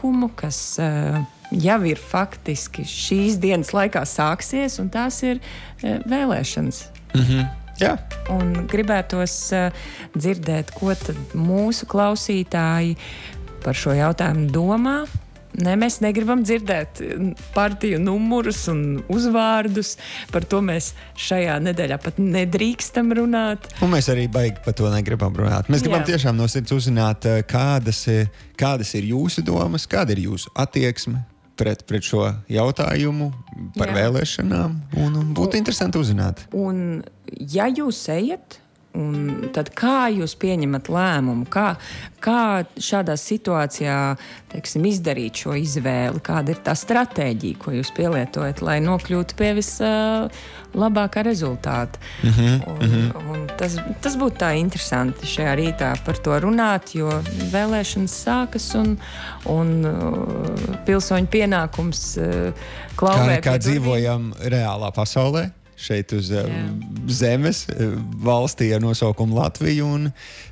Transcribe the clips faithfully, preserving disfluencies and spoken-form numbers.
notikumu, kas uh, jau ir faktiski šīs dienas laikā sāksies, un tās ir uh, vēlēšanas. Mhm. Jā. Un gribētos uh, dzirdēt, ko tad mūsu klausītāji par šo jautājumu domā. Ne, mēs negribam dzirdēt partiju numurus un uzvārdus. Par to mēs šajā nedēļā pat nedrīkstam runāt. Un mēs arī baigi par to negribam runāt. Mēs gribam Jā. tiešām no sirds uzzināt, kādas, kādas ir jūsu domas, kāda ir jūsu attieksme pret, pret šo jautājumu par Jā. vēlēšanām. Un, un būtu un, interesanti uzzināt. Un ja jūs ejat, un tad kā jūs pieņemat lēmumu, kā, kā šādā situācijā, teiksim, izdarīt šo izvēli, kāda ir tā stratēģija, ko jūs pielietojat, lai nokļūtu pie vislabākā rezultāta. Mm-hmm, un, mm-hmm. un tas, tas būtu tā interesanti šajā rītā par to runāt, jo vēlēšanas sākas un, un pilsoņu pienākums klauvē. Kā, kā dzīvojam reālā pasaulē? Šeit uz uh, zemes, uh, valstī ar nosaukumu Latviju. Un,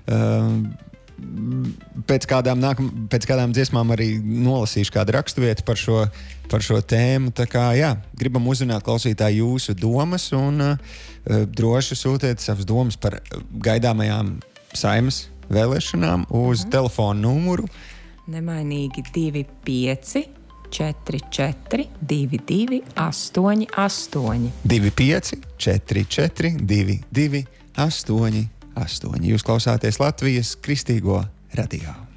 uh, pēc, kādām nākam, pēc kādām dziesmām arī nolasīšu kādu raksturvietu par šo, par šo tēmu. Tā kā, jā, gribam uzzināt klausītāji jūsu domas un uh, droši sūtiet savas domas par gaidāmajām Saeimas vēlēšanām uz mm. telefonu numuru. Nemainīgi divi pieci četri četri divi divi astoņi astoņi. divi pieci četri četri divi divi astoņi astoņi. Jūs klausāties Latvijas Kristīgo radio.